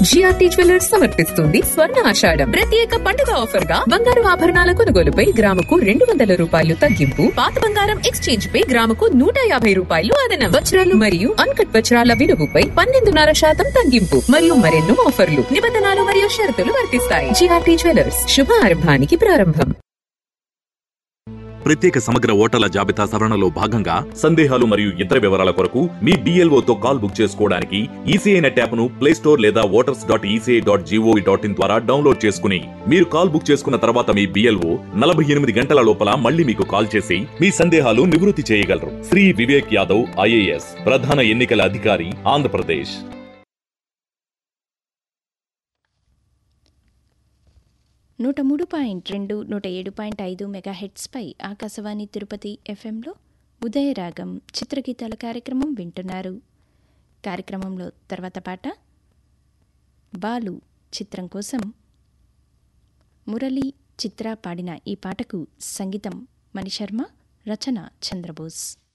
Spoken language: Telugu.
జిఆర్టీ జ్యువెలర్స్ సమర్పిస్తుంది స్వర్ణ ఆషాఢం ప్రత్యేక పండుగ ఆఫర్ గా బంగారు ఆభరణాల కొనుగోలుపై గ్రాముకు 200 రూపాయలు తగ్గింపు, పాత బంగారం ఎక్స్చేంజ్ పై గ్రాముకు 150 రూపాయలు అదనం, వజ్రాలు మరియు అన్కట్ వజ్రాల విలువపై 12.5% తగ్గింపు మరియు మరెన్నో ఆఫర్లు. నిబంధనలు మరియు షరతులు వర్తిస్తాయి. జిఆర్టీ జ్యువెలర్స్, శుభారంభానికి ప్రారంభం. ప్రత్యేక సమగ్ర ఓటర్ల జాబితా సవరణలో భాగంగా సందేహాలు మరియు ఇతర వివరాల కొరకు మీ BLOతో కాల్ బుక్ చేసుకోవడానికి ఈసీఐ నెట్ యాప్ను ప్లేస్టోర్ లేదా voters.eci.gov.in ద్వారా డౌన్లోడ్ చేసుకుని మీరు కాల్ బుక్ చేసుకున్న తర్వాత మీ BLO 48 గంటల లోపల మళ్ళీ మీకు కాల్ చేసి మీ సందేహాలు నివృత్తి చేయగలరు. శ్రీ వివేక్ యాదవ్ IAS, ప్రధాన ఎన్నికల అధికారి, ఆంధ్రప్రదేశ్. 103.2, 107.5 మెగాహెర్ట్జ్పై ఆకాశవాణి తిరుపతి FMలో ఉదయరాగం చిత్రగీతాల కార్యక్రమం వింటున్నారు. కార్యక్రమంలో తర్వాత పాట బాలు చిత్రం కోసం మురళి చిత్ర పాడిన ఈ పాటకు సంగీతం మణిశర్మ, రచన చంద్రబోస్.